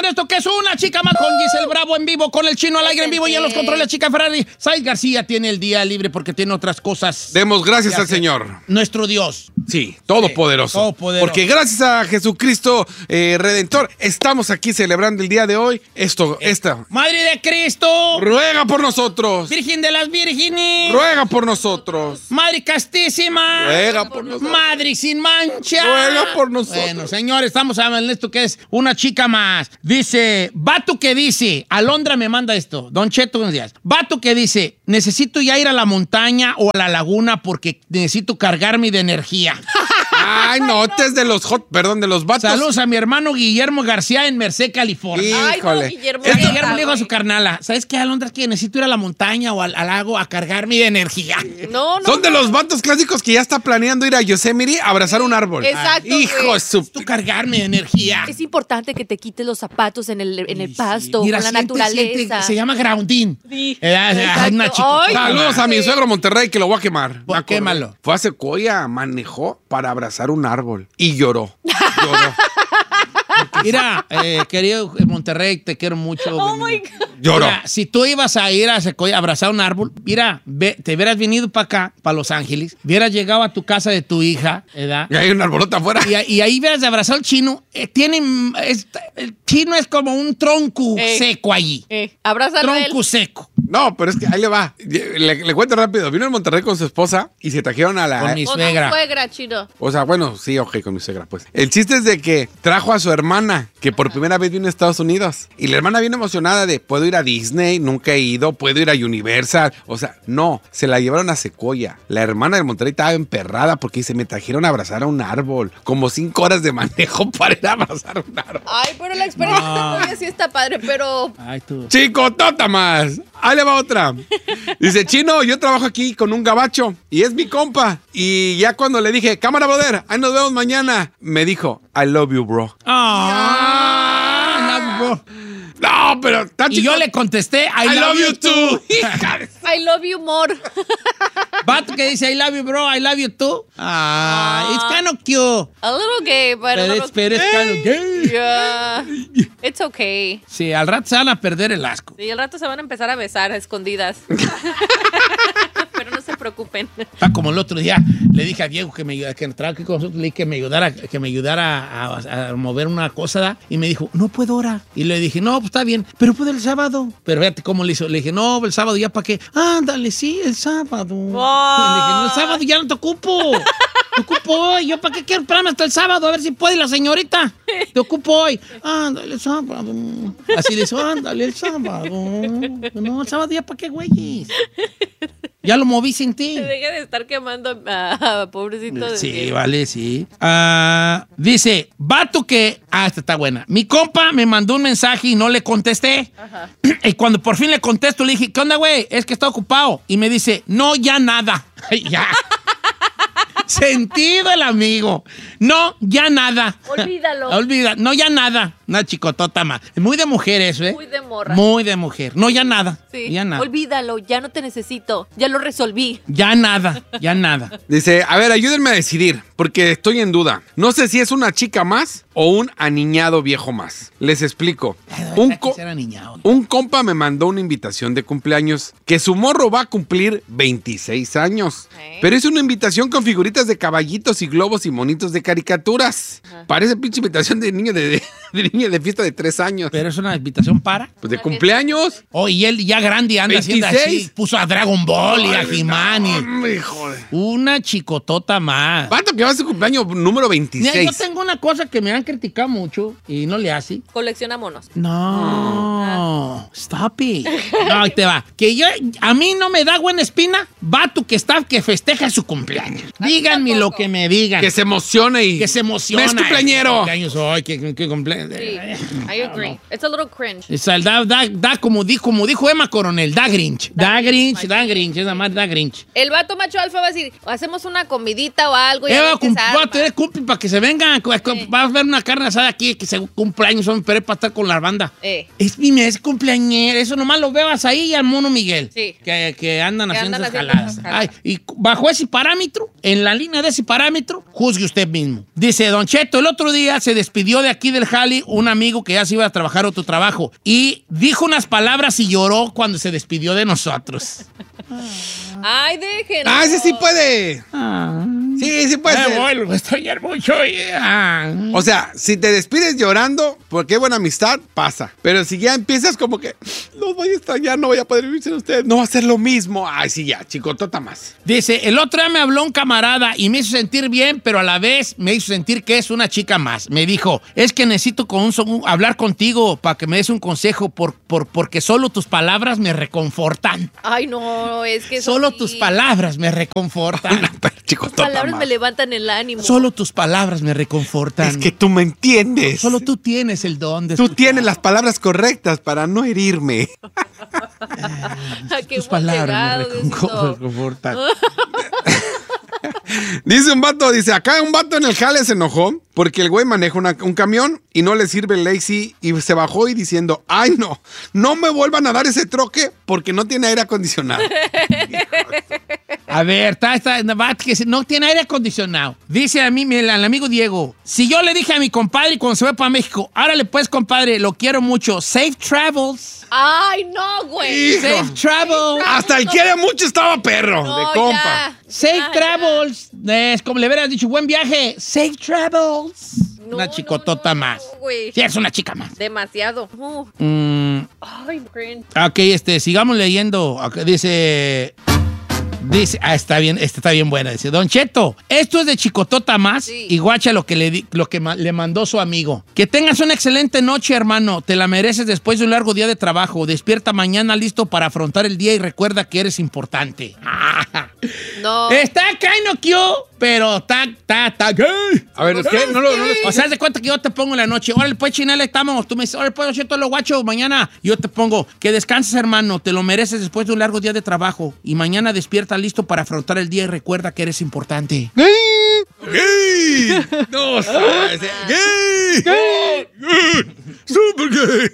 esto que es Una Chica Más con Giselle Bravo en vivo, con el Chino al aire en vivo y en los controles la Chica Ferrari. Said García tiene el día libre porque tiene otras cosas. Demos gracias al Señor. Nuestro Dios. Sí, todopoderoso. Todopoderoso. Porque gracias a Jesucristo Redentor estamos aquí celebrando el día de hoy. Esta. Madre de Cristo. Ruega por nosotros. Virgen de las Vírgenes. Ruega por nosotros. Madre castísima. Ruega por nosotros. Madre sin mancha. Ruega por nosotros. Bueno, señores, estamos hablando de esto que es Una Chica Más. Dice, vato que dice, Alondra me manda esto. Don Cheto, buenos días. Vato que dice, necesito ya ir a la montaña o a la laguna porque necesito cargarme de energía. Ay, no, este es de los de los vatos. Saludos a mi hermano Guillermo García en Merced, California. Híjole. Ay, no, Guillermo. Guillermo le dijo a su carnala, ¿sabes qué, Alondra? Que necesito ir a la montaña o al lago a cargarme de energía. No. Son de los vatos clásicos que ya está planeando ir a Yosemite a abrazar un árbol. Exacto, Hijo de su... Necesito cargarme de energía. Es importante que te quites los zapatos en el pasto, Mira, con la siente, naturaleza. se llama grounding. Sí. Una Exacto. chica. Ay, Saludos a mi suegro Monterrey que lo voy a quemar. Pues, Me acordé. quémalo. Fue a Sequoia, manejó para abrazar un árbol y lloró. Lloró. Mira, querido Monterrey, te quiero mucho. Oh my God. Lloró. Mira, si tú ibas a ir a Sequoia a abrazar un árbol, mira, te hubieras venido para acá, para Los Ángeles, hubieras llegado a tu casa de tu hija, ¿verdad? Y hay un arbolota afuera. Y ahí hubieras abrazado al chino. El chino es como un tronco seco allí. Abrázalo a él. Tronco seco. No, pero es que ahí le va. Le cuento rápido. Vino en Monterrey con su esposa y se trajeron a la... Con mi Con suegra. tu suegra, Chino. O sea, bueno, sí, ok, con mi suegra, pues. El chiste es de que trajo a su hermana, que por primera vez vino a Estados Unidos. Y la hermana viene emocionada de, puedo ir a Disney, nunca he ido, puedo ir a Universal. O sea, no, se la llevaron a Sequoia. La hermana de Monterrey estaba emperrada porque dice, me trajeron a abrazar a un árbol. Como 5 horas de manejo para ir a abrazar un árbol. Ay, pero la experiencia todavía sí está padre, pero... Ay, tú. Chico, tota más. Ahí le va otra. Dice, Chino, yo trabajo aquí con un gabacho y es mi compa. Y ya cuando le dije, cámara, brother, ahí nos vemos mañana, me dijo, I love you, bro. No, No, pero está y chico. yo le contesté, I love you too. I love you more. Vato que dice, I love you, bro, I love you too. It's kind of cute. A little gay, but a little... Pero es kind of gay. Yeah. It's okay. Sí, al rato se van a perder el asco. Y al rato se van a empezar a besar a escondidas. Pero no se preocupen. Está como el otro día, le dije a Diego que me ayudara, que entraba aquí con nosotros, le dije que me ayudara a mover una cosa, ¿da? Y me dijo, no puedo ahora. Y le dije, no, pues está bien, pero puedo el sábado. Pero fíjate cómo le hizo. Le dije, no, el sábado ya para qué. Ándale, sí, el sábado. Le dije, no, el sábado ya no te ocupo. Te ocupo hoy. Yo para qué quiero esperarme hasta el sábado a ver si puede la señorita. Te ocupo hoy. Ándale, el sábado. Así le hizo, ándale, el sábado. No, el sábado ya para qué, güeyes. Ya lo moví sin ti. Deja de estar quemando a pobrecito de Sí, Diego. vale, sí. Dice, vato que... esta está buena. Mi compa me mandó un mensaje y no le contesté. Ajá. Y cuando por fin le contesto, le dije, ¿qué onda, güey? Es que está ocupado. Y me dice, no, ya nada. Ya. Sentido el amigo. No, ya nada. Olvídalo. No, ya nada. Una chicotota más. Es muy de mujer eso, ¿eh? Muy de morra. Muy de mujer. No, ya nada. Sí. Ya nada. Olvídalo, ya no te necesito. Ya lo resolví. Ya nada. Ya nada. Dice, a ver, ayúdenme a decidir, porque estoy en duda. No sé si es una chica más o un aniñado viejo más. Les explico. Un compa me mandó una invitación de cumpleaños que su morro va a cumplir 26 años. Pero es una invitación con figuritas de caballitos y globos y monitos de caricaturas. Parece pinche invitación de niño de niño de fiesta de 3 años. Pero es una invitación para... Pues de cumpleaños. Oh, y él ya grande anda 26. haciendo así. Puso a Dragon Ball y a He-Man. Joder. Una chicotota más. Vato que va a su cumpleaños número 26. Mira, yo tengo una cosa que me han criticado mucho y no le hace. Colecciona monos. No, stop it. No, ahí te va. A mí no me da buena espina, vato que festeja su cumpleaños. Díganme lo que me digan. Que se emocione y... Que se emociona. ¡Es cumpleañero! Cumpleaños hoy, que cumpleaños. Sí, I agree. It's a little cringe. Da como dijo Emma Coronel, da Grinch. Da Grinch, esa madre da Grinch. El vato macho alfa va a decir, hacemos una comidita o algo. Y a ver qué se Va a arma. tener cumple para que se vengan. Va a haber una carne asada aquí que se cumpleaños son para estar con la banda. Es mi mes cumpleañero. Eso nomás lo veas ahí y al mono Miguel. Sí. Que andan haciendo esas haciendo jaladas. esas jaladas. Ay, y bajo ese parámetro, en la línea de ese parámetro, juzgue usted mismo. Dice Don Cheto, el otro día se despidió de aquí del jale Mexicali, un amigo que ya se iba a trabajar a otro trabajo. Y dijo unas palabras y lloró cuando se despidió de nosotros. Ay, déjenlo. ¡Ah, ese sí puede! Sí puede ser. Vuelvo a extrañar mucho. O sea, si te despides llorando, porque hay buena amistad, pasa. Pero si ya empiezas como que, los voy a extrañar, no voy a poder vivir sin ustedes, no va a ser lo mismo. Ay, sí, ya, chicotota más. Dice, el otro día me habló un camarada y me hizo sentir bien, pero a la vez me hizo sentir que es una chica más. Me dijo, es que necesito hablar contigo para que me des un consejo porque solo tus palabras me reconfortan. Ay, no, es que solo tus palabras me reconfortan. Tus palabras me levantan el ánimo. Solo tus palabras me reconfortan. Es que tú me entiendes. Solo tú tienes el don de Tú tienes las palabras correctas para no herirme. Tus palabras me reconfortan. Dice un vato, acá un vato en el jale se enojó porque el güey maneja un camión y no le sirve el Lazy y se bajó y diciendo, ay no me vuelvan a dar ese troque porque no tiene aire acondicionado. A ver, que no tiene aire acondicionado. Dice a mí, al amigo Diego, si yo le dije a mi compadre cuando se fue para México, árale pues, compadre, lo quiero mucho, safe travels. Ay, no, güey. Safe travels. Hasta el quiere mucho estaba perro, No, de compa. Safe travels. Es como le hubieras dicho, buen viaje. Safe travels. No, una chicotota más. Güey. Sí, es una chica más. Demasiado. Ay, cringe. Ok, sigamos leyendo. Okay, dice, está bien, está bien buena. Dice, Don Cheto, esto es de chicotota más. Sí. Y guacha lo que le mandó su amigo. Que tengas una excelente noche, hermano. Te la mereces después de un largo día de trabajo. Despierta mañana listo para afrontar el día y recuerda que eres importante. No. Está kind of cute, pero está gay. A ver, ¿qué? No O sea, haz de cuenta que yo te pongo en la noche. Órale, pues, chinale, estamos. Tú me dices, órale, pues, Cheto, lo guacho, mañana. Yo te pongo, que descanses, hermano. Te lo mereces después de un largo día de trabajo. Y mañana despierta listo para afrontar el día y recuerda que eres importante. ¡Gay! No sabes. ¡Gay! ¡Gay! ¡Súper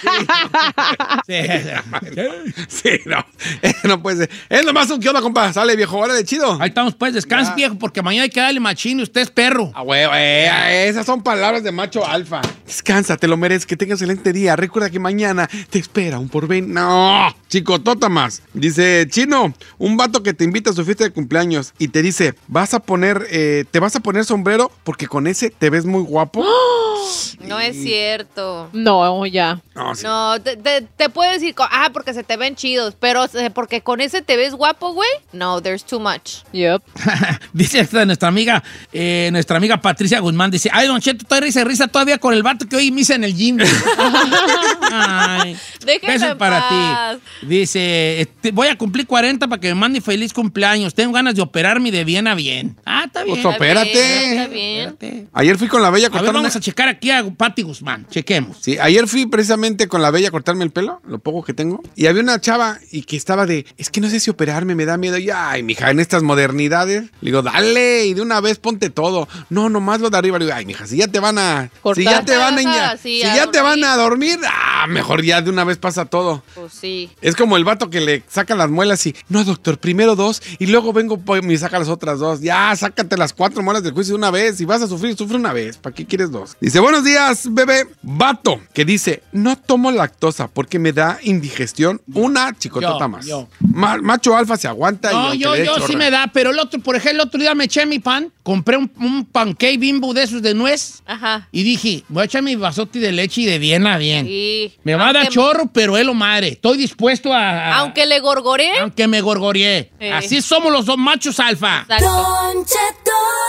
gay! Sí, no. No puede ser. Es nomás un que onda, compa. Sale, viejo. Hora de chido. Ahí estamos, pues. Descansa, viejo, porque mañana hay que darle machín y usted es perro. Ah, güey, esas son palabras de macho alfa. Descansa, te lo mereces. Que tengas un excelente día. Recuerda que mañana te espera un porvenir. No, chicotota más. Dice, Chino, un vato que te invita a su fiesta de cumpleaños y te dice, te vas a poner sombrero porque con ese te ves muy guapo. No es cierto. No, ya. No, sí. No, te puedo decir, porque se te ven chidos, pero porque con ese te ves guapo, güey. No, there's too much. Yep. Dice esta nuestra amiga Patricia Guzmán, dice, ay, Don Cheto, estoy risa todavía con el vato que hoy me hice en el gym. Ay, besos para ti. Dice, voy a cumplir 40 para que me mande feliz cumpleaños. Tengo ganas de operarme de bien a bien. Ah, está bien. Pues opérate. Está bien. Espérate. Ayer fui con la Bella a A ver, cortarme. vamos a checar aquí a Pati Guzmán. Chequemos. Sí, ayer fui precisamente con la Bella a cortarme el pelo, lo poco que tengo. Y había una chava y que estaba es que no sé si operarme, me da miedo. Y ay, mija, en estas modernidades. Le digo, dale, y de una vez ponte todo. No, nomás lo de arriba. Le digo, ay, mija, si ya te van a cortar. Si ya te van te van a dormir, mejor ya de una vez pasa todo. Pues sí. Es como el vato que le saca las muelas y, no, doctor, primero 2 y luego vengo y me saca las otras 2. Ya, sácate las 4 muelas del juicio de una vez. Si vas a sufrir, sufre una vez. ¿Para qué quieres 2? Dice, buenos días, bebé. Vato que dice, no tomo lactosa porque me da indigestión. Una chicotota más. Macho alfa se aguanta. No, y yo sí me da, pero por ejemplo, el otro día me eché mi pan, compré un pancake Bimbo de esos de nuez. Ajá. Y dije, voy a echar mi vasote de leche y de bien a bien. Sí. Me va a dar chorro, pero es lo madre. Estoy dispuesto a aunque le gorgoree. Aunque me gorgoreé. Así somos los dos machos alfa. Exacto. Don Cheto.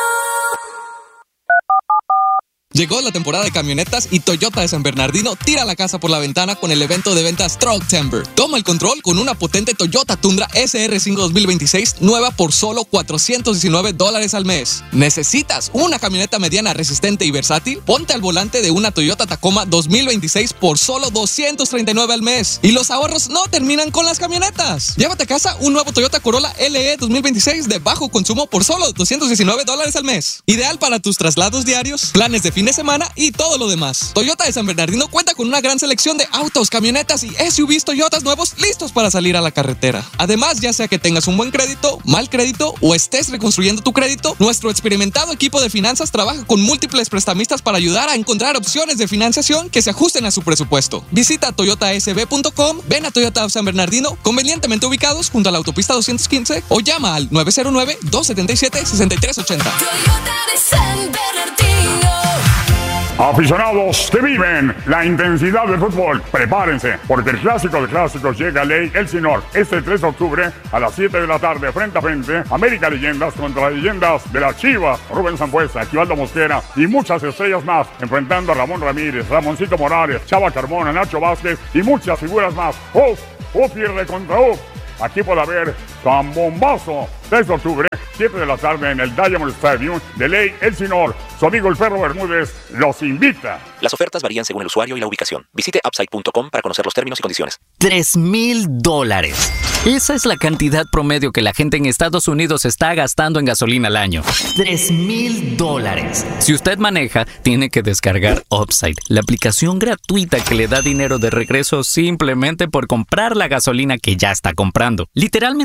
Llegó la temporada de camionetas y Toyota de San Bernardino tira la casa por la ventana con el evento de ventas Trucktember. Toma el control con una potente Toyota Tundra SR5 2026 nueva por solo $419 al mes. ¿Necesitas una camioneta mediana resistente y versátil? Ponte al volante de una Toyota Tacoma 2026 por solo $239 al mes. Y los ahorros no terminan con las camionetas. Llévate a casa un nuevo Toyota Corolla LE 2026 de bajo consumo por solo $219 al mes. Ideal para tus traslados diarios, planes de fin fin de semana y todo lo demás. Toyota de San Bernardino cuenta con una gran selección de autos, camionetas y SUVs Toyotas nuevos listos para salir a la carretera. Además, ya sea que tengas un buen crédito, mal crédito o estés reconstruyendo tu crédito, nuestro experimentado equipo de finanzas trabaja con múltiples prestamistas para ayudar a encontrar opciones de financiación que se ajusten a su presupuesto. Visita toyotasb.com, ven a Toyota of San Bernardino, convenientemente ubicados junto a la autopista 215, o llama al 909-277-6380. Toyota de San Bernardino. Aficionados que viven la intensidad del fútbol, prepárense, porque el clásico de clásicos llega a Ley Elsinore este 3 de octubre a las 7 de la tarde, frente a frente, América Leyendas contra las leyendas de las Chivas, Rubén Sambuesa, Aquivaldo Mosquera y muchas estrellas más, enfrentando a Ramón Ramírez, Ramoncito Morales, Chava Carmona, Nacho Vázquez y muchas figuras más. ¡Uf! Pierde contra ¡Uf! Aquí puede haber zambombazo. 3 de octubre, 7 de la tarde en el Diamond Stadium de Ley Elsinore. Su amigo el Perro Bermúdez los invita. Las ofertas varían según el usuario y la ubicación. Visite upside.com para conocer los términos y condiciones. $3,000. Esa es la cantidad promedio que la gente en Estados Unidos está gastando en gasolina al año. $3,000. Si usted maneja, tiene que descargar Upside, la aplicación gratuita que le da dinero de regreso simplemente por comprar la gasolina que ya está comprando. Literalmente